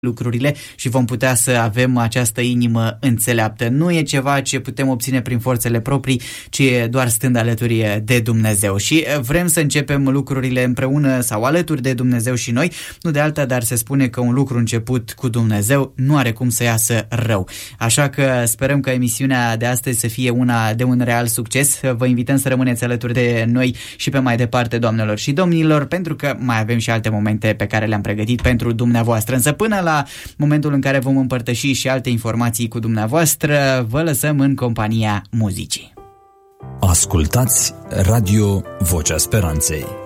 lucrurile și vom putea să avem această inimă înțeleaptă. Nu e ceva ce putem obține prin forțele proprii, ci doar stând alături de Dumnezeu. Și vrem să începem lucrurile împreună sau alături de Dumnezeu și noi, nu de alta, dar se spune că un lucru început cu Dumnezeu nu are cum să iasă rău. Așa că sperăm că emisiunea de astăzi să fie una de un real succes. Vă invităm să rămâneți alături de noi și pe mai departe, doamnelor și domnilor, pentru că mai avem și alte momente pe care le-am pregătit pentru dumneavoastră. Însă până la momentul în care vom împărtăși și alte informații cu dumneavoastră, vă lăsăm în compania muzicii. Ascultați Radio Vocea Speranței.